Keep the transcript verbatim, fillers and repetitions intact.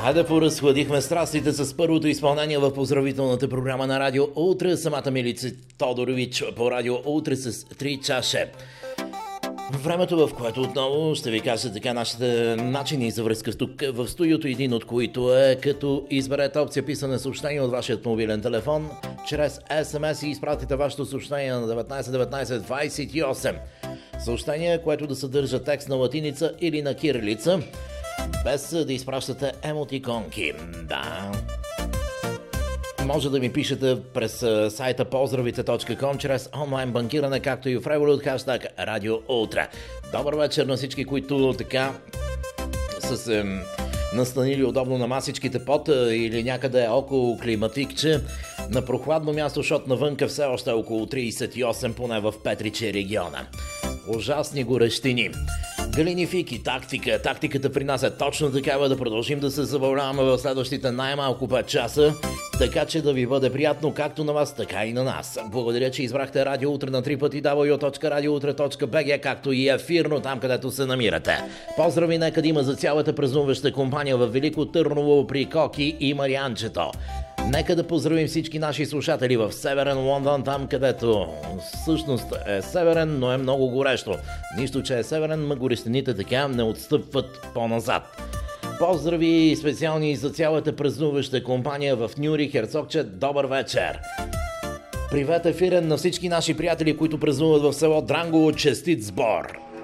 А да поразхладихме страстите с първото изпълнение в поздравителната програма на Радио Утре. Самата Милица Тодорович по Радио Утре с три чаше. Времето, в което отново ще ви кажа така нашите начини за връзка тук в студиото, един от които е като изберете опция писане съобщение от вашият мобилен телефон чрез ес ем ес и изпратите вашето съобщение на деветнайсет деветнайсет двайсет и осем. Съобщение, което да съдържа текст на латиница или на кирилица, без да изпращате емотиконки. Да. Може да ми пишете през сайта поздравите точка ком, чрез онлайн банкиране, както и в Revolut, хаштаг Радио Утре. Добър вечер на всички, които така са се настанили удобно на масичките под или някъде около климатикче. На прохладно място, защото навънка все още е около трийсет и осем, поне в Петриче региона. Ужасни горещини. Галини Фики, тактика. Тактиката при нас е точно такава, да продължим да се забавляваме в следващите най-малко пет часа, така че да ви бъде приятно както на вас, така и на нас. Благодаря, че избрахте Радио Утре на три пъти дабъл ю точка радио утре точка би джи, както и ефирно там, където се намирате. Поздрави нека да има за цялата празнуваща компания в Велико Търново при Коки и Марианчето. Нека да поздравим всички наши слушатели в Северен Лондон, там където всъщност е северен, но е много горещо. Нищо, че е северен, ма горещините така не отстъпват по-назад. Поздрави специални за цялата празнуваща компания в Нюри, Херцогче, добър вечер! Привет ефирен на всички наши приятели, които празнуват в село Дрангово, честит сбор!